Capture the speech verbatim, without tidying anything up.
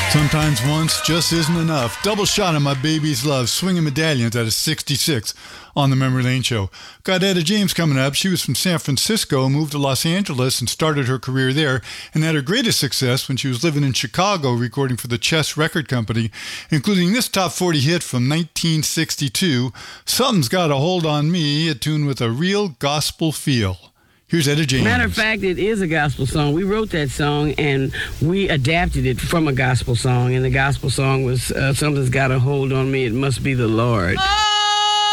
Sometimes once just isn't enough. Double shot of My Baby's Love, Swinging Medallions at a sixty-six on the Memory Lane Show. Got Etta James coming up. She was from San Francisco, moved to Los Angeles and started her career there, and had her greatest success when she was living in Chicago recording for the Chess Record Company, including this top forty hit from nineteen sixty-two, Something's Got a Hold on Me, a tune with a real gospel feel. Here's Etta James. Matter of fact, it is a gospel song. We wrote that song and we adapted it from a gospel song. And the gospel song was uh, Something's Got a Hold on Me. It Must Be the Lord. Oh!